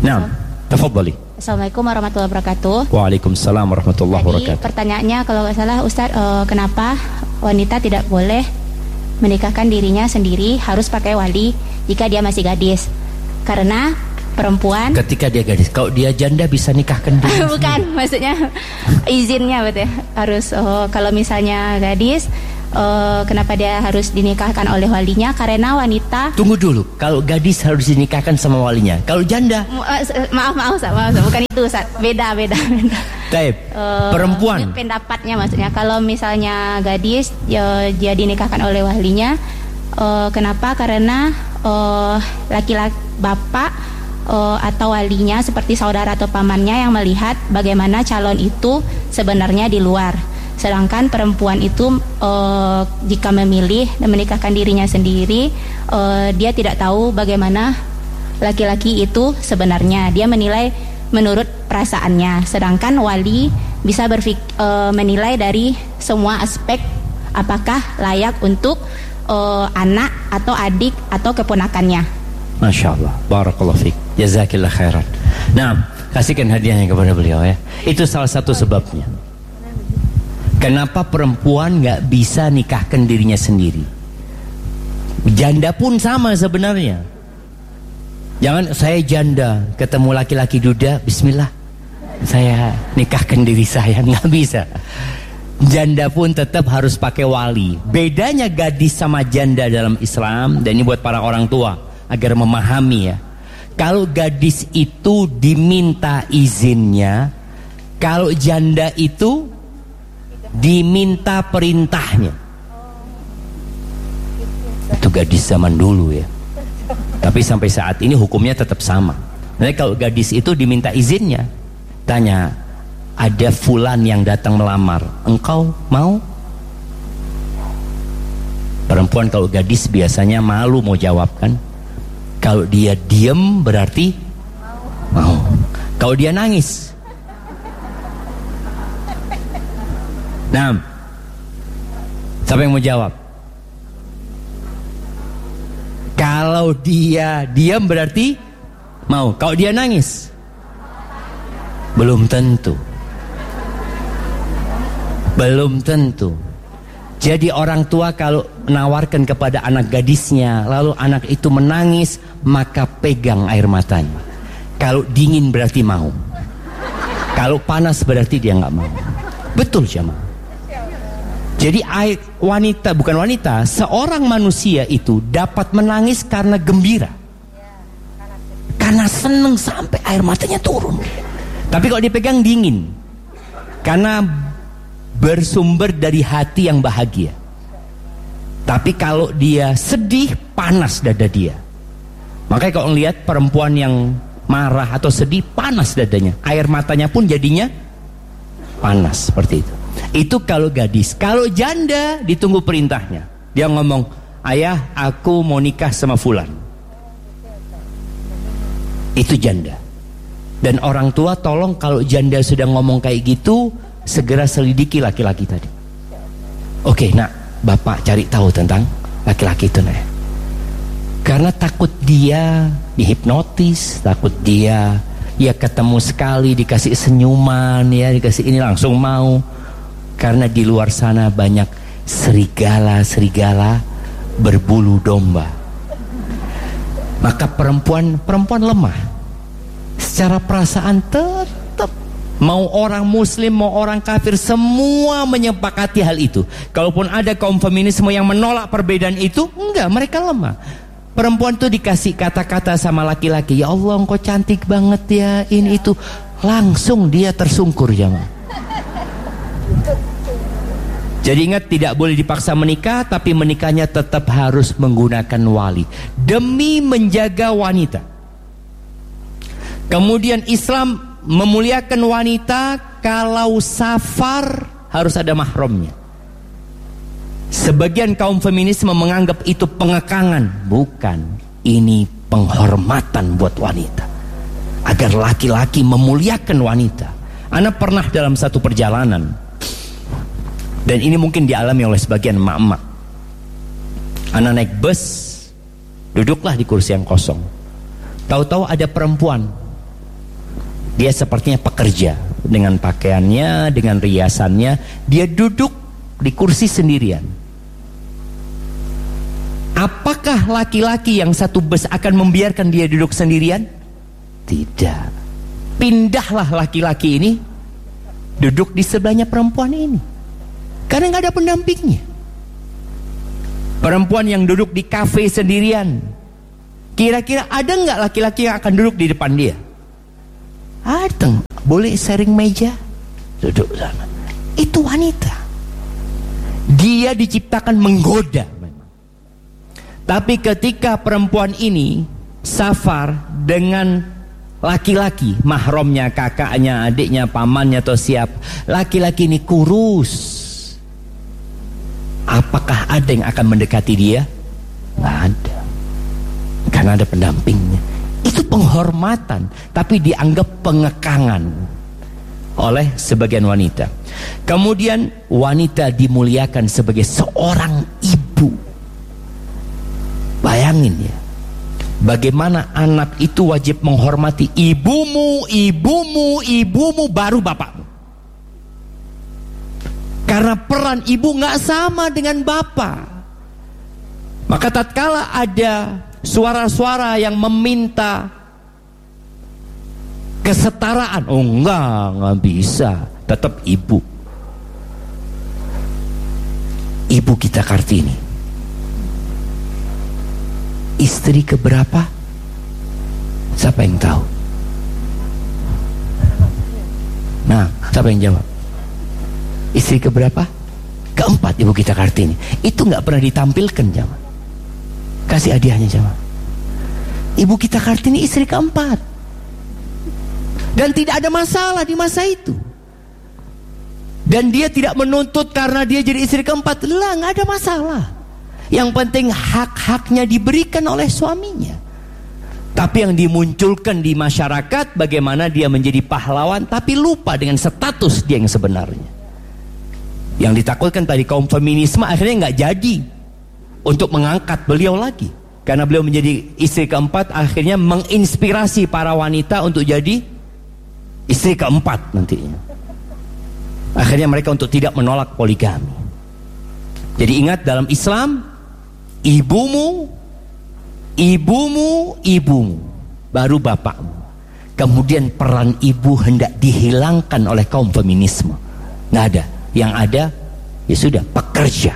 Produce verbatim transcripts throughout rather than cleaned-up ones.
Nah, tafadhali. Assalamualaikum warahmatullahi wabarakatuh. Waalaikumsalam warahmatullahi Jadi, wabarakatuh. pertanyaannya kalau nggak salah Ustaz, uh, kenapa wanita tidak boleh menikahkan dirinya sendiri, harus pakai wali jika dia masih gadis? Karena perempuan Ketika dia gadis, kalau dia janda bisa nikahkan diri. bukan, maksudnya izinnya betul. Harus uh, kalau misalnya gadis, uh, kenapa dia harus dinikahkan oleh walinya? Karena wanita. Tunggu dulu, kalau gadis harus dinikahkan sama walinya. Kalau janda, Maaf maaf Ustaz, maaf Ustaz. Bukan itu Ustaz. Beda beda. beda. taib, Uh, perempuan. Pendapatnya maksudnya kalau misalnya gadis ya, dia dinikahkan oleh walinya, uh, kenapa? Karena uh, laki-laki bapak uh, atau walinya seperti saudara atau pamannya yang melihat bagaimana calon itu sebenarnya di luar. Sedangkan perempuan itu uh, jika memilih dan menikahkan dirinya sendiri, uh, dia tidak tahu bagaimana laki-laki itu sebenarnya. Dia menilai menurut perasaannya. Sedangkan wali bisa berfik, uh, menilai dari semua aspek apakah layak untuk uh, anak atau adik atau keponakannya. Masya Allah, barakallahu fiik, jazakillah khairan. Nah, kasihkan hadiahnya kepada beliau ya. Itu salah satu sebabnya. Kenapa perempuan nggak bisa nikahkan dirinya sendiri? Janda pun sama sebenarnya. Jangan saya janda ketemu laki-laki duda, bismillah, saya nikahkan diri saya, nggak bisa. Janda pun tetap harus pakai wali. Bedanya gadis sama janda dalam Islam, dan ini buat para orang tua agar memahami ya. Kalau gadis itu diminta izinnya, kalau janda itu diminta perintahnya. Itu gadis zaman dulu ya. Tapi sampai saat ini hukumnya tetap sama. Jadi kalau gadis itu diminta izinnya, tanya, ada fulan yang datang melamar, engkau mau? Perempuan kalau gadis biasanya malu mau jawab kan. Kalau dia diem berarti mau. Kalau dia nangis, nah, siapa yang mau jawab? Kalau dia diam berarti mau. Kalau dia nangis, belum tentu. Belum tentu. Jadi orang tua kalau menawarkan kepada anak gadisnya, lalu anak itu menangis, maka pegang air matanya. Kalau dingin berarti mau. Kalau panas berarti dia nggak mau. Betul jemaah. Jadi wanita, bukan wanita, seorang manusia itu dapat menangis karena gembira, karena seneng sampai air matanya turun. Tapi kalau dipegang dingin, karena bersumber dari hati yang bahagia. Tapi kalau dia sedih, panas dada dia. Makanya kalau lihat perempuan yang marah atau sedih, panas dadanya, air matanya pun jadinya panas seperti itu. Itu kalau gadis. Kalau janda ditunggu perintahnya. Dia ngomong, ayah aku mau nikah sama fulan. Itu janda. Dan orang tua tolong kalau janda sudah ngomong kayak gitu, segera selidiki laki-laki tadi. Oke, nak, bapak cari tahu tentang laki-laki itu nak. Karena takut dia dihipnotis, takut dia ya ketemu sekali dikasih senyuman, ya dikasih ini langsung mau. Karena di luar sana banyak serigala-serigala berbulu domba. Maka perempuan perempuan lemah. Secara perasaan tetap mau orang muslim, mau orang kafir, semua menyepakati hal itu. Kalaupun ada kaum feminisme yang menolak perbedaan itu, enggak, mereka lemah. Perempuan tuh dikasih kata-kata sama laki-laki, ya Allah engkau cantik banget ya, ini itu, langsung dia tersungkur jemaah. Jadi ingat, tidak boleh dipaksa menikah, tapi menikahnya tetap harus menggunakan wali demi menjaga wanita. Kemudian Islam memuliakan wanita kalau safar harus ada mahramnya. Sebagian kaum feminisme menganggap itu pengekangan. Bukan, ini penghormatan buat wanita, agar laki-laki memuliakan wanita. Ana pernah dalam satu perjalanan, dan ini mungkin dialami oleh sebagian emak-emak. Ana naik bus, duduklah di kursi yang kosong. Tahu-tahu ada perempuan Dia sepertinya pekerja, dengan pakaiannya, dengan riasannya. Dia duduk di kursi sendirian. Apakah laki-laki yang satu bus akan membiarkan dia duduk sendirian? Tidak. Pindahlah laki-laki ini duduk di sebelahnya perempuan ini, karena nggak ada pendampingnya. Perempuan yang duduk di kafe sendirian, kira-kira ada nggak laki-laki yang akan duduk di depan dia? Ada. Boleh sharing meja, duduk sana. Itu wanita. Dia diciptakan menggoda memang. Tapi ketika perempuan ini safar dengan laki-laki, mahramnya, kakaknya, adiknya, pamannya atau siap, laki-laki ini kurus, apakah ada yang akan mendekati dia? Nggak ada, karena ada pendampingnya. Itu penghormatan, tapi dianggap pengekangan oleh sebagian wanita. Kemudian wanita dimuliakan sebagai seorang ibu. Bayangin ya, bagaimana anak itu wajib menghormati ibumu, ibumu, ibumu, baru bapakmu. Karena peran ibu nggak sama dengan bapak. Maka tatkala ada suara-suara yang meminta kesetaraan, oh enggak, enggak bisa, tetap ibu. Ibu kita Kartini, istri keberapa? Siapa yang tahu? Nah, siapa yang jawab? Istri keberapa? Keempat ibu kita Kartini. Itu nggak pernah ditampilkan, jamaah. Kasih hadiahnya, jamaah. Ibu kita Kartini istri keempat, dan tidak ada masalah di masa itu. Dan dia tidak menuntut karena dia jadi istri keempat. Lah, nggak ada masalah. Yang penting hak-haknya diberikan oleh suaminya. Tapi yang dimunculkan di masyarakat, bagaimana dia menjadi pahlawan tapi lupa dengan status dia yang sebenarnya. Yang ditakutkan tadi kaum feminisme akhirnya nggak jadi untuk mengangkat beliau lagi, karena beliau menjadi istri keempat, akhirnya menginspirasi para wanita untuk jadi istri keempat nantinya. Akhirnya mereka untuk tidak menolak poligami. Jadi ingat, dalam Islam, ibumu, ibumu, ibumu, baru bapakmu. Kemudian peran ibu hendak dihilangkan oleh kaum feminisme. Nggak ada. Yang ada, ya sudah, pekerja.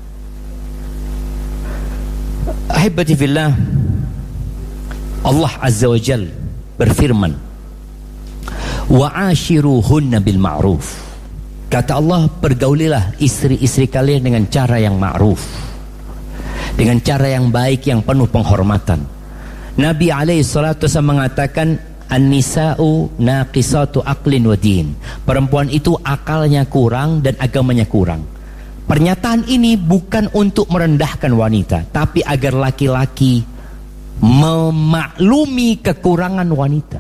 Ahibati fillah, Allah Azza wa Jal berfirman, wa'ashiruhunna bil ma'ruf. Kata Allah, pergaulilah istri-istri kalian dengan cara yang ma'ruf, dengan cara yang baik, yang penuh penghormatan. Nabi alaihi salatu wasallam mengatakan, an-nisa'u naqisatu aqlin wa din. Perempuan itu akalnya kurang dan agamanya kurang. Pernyataan ini bukan untuk merendahkan wanita, tapi agar laki-laki memaklumi kekurangan wanita.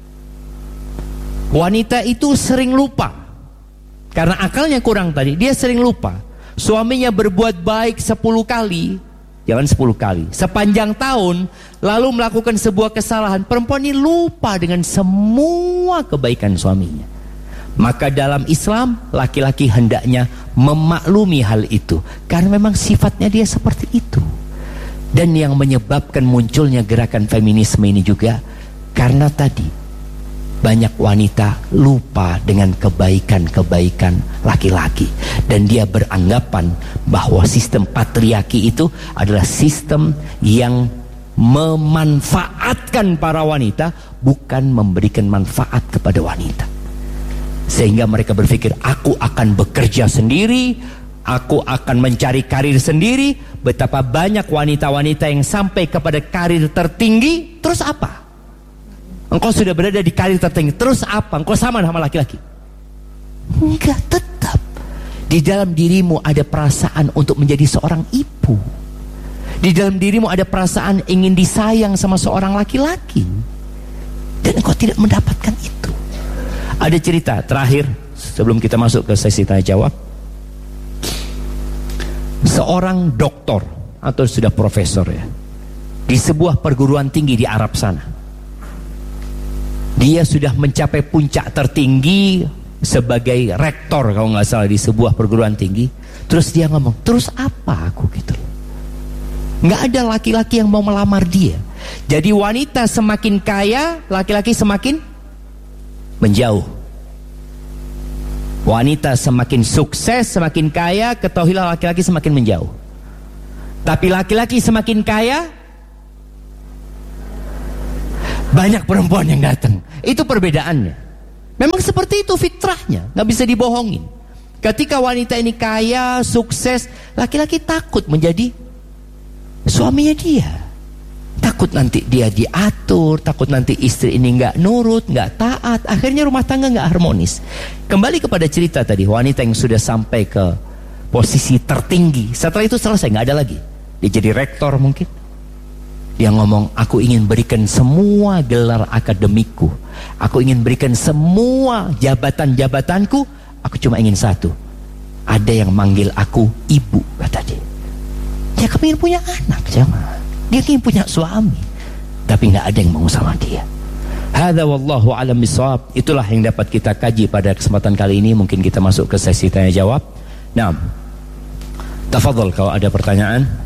Wanita itu sering lupa, karena akalnya kurang tadi, dia sering lupa. Suaminya berbuat baik sepuluh kali, jangan sepuluh kali, sepanjang tahun, lalu melakukan sebuah kesalahan, perempuan ini lupa dengan semua kebaikan suaminya. Maka dalam Islam, laki-laki hendaknya memaklumi hal itu, karena memang sifatnya dia seperti itu. Dan yang menyebabkan munculnya gerakan feminisme ini juga karena tadi banyak wanita lupa dengan kebaikan-kebaikan laki-laki, dan dia beranggapan bahwa sistem patriarki itu adalah sistem yang memanfaatkan para wanita, bukan memberikan manfaat kepada wanita. Sehingga mereka berpikir, aku akan bekerja sendiri, aku akan mencari karir sendiri. Betapa banyak wanita-wanita yang sampai kepada karir tertinggi, terus apa? Engkau sudah berada di karir tertinggi, terus apa? Engkau sama sama laki-laki? Enggak, tetap di dalam dirimu ada perasaan untuk menjadi seorang ibu. Di dalam dirimu ada perasaan ingin disayang sama seorang laki-laki, dan engkau tidak mendapatkan itu. Ada cerita terakhir sebelum kita masuk ke sesi tanya jawab. Seorang doktor atau sudah profesor ya, di sebuah perguruan tinggi di Arab sana. Dia sudah mencapai puncak tertinggi sebagai rektor kalau nggak salah di sebuah perguruan tinggi. Terus dia ngomong, terus apa aku gitu. Nggak ada laki-laki yang mau melamar dia. Jadi wanita semakin kaya, laki-laki semakin menjauh. Wanita semakin sukses, semakin kaya, ketahuilah laki-laki semakin menjauh. Tapi laki-laki semakin kaya, banyak perempuan yang datang. Itu perbedaannya. Memang seperti itu fitrahnya, nggak bisa dibohongin. Ketika wanita ini kaya, sukses, laki-laki takut menjadi suaminya dia. Takut nanti dia diatur, takut nanti istri ini nggak nurut, nggak taat, akhirnya rumah tangga nggak harmonis. Kembali kepada cerita tadi, wanita yang sudah sampai ke posisi tertinggi, setelah itu selesai, nggak ada lagi. Dia jadi rektor mungkin. Dia ngomong, aku ingin berikan semua gelar akademikku, aku ingin berikan semua jabatan-jabatanku, aku cuma ingin satu, ada yang manggil aku ibu, kata dia. Dia kepingin punya anak, jemaah. Dia ingin punya suami, tapi nggak ada yang mau sama dia. Hadza wallahu a'lam bishawab. Itulah yang dapat kita kaji pada kesempatan kali ini. Mungkin kita masuk ke sesi tanya jawab. Nah, tafadhol kalau ada pertanyaan.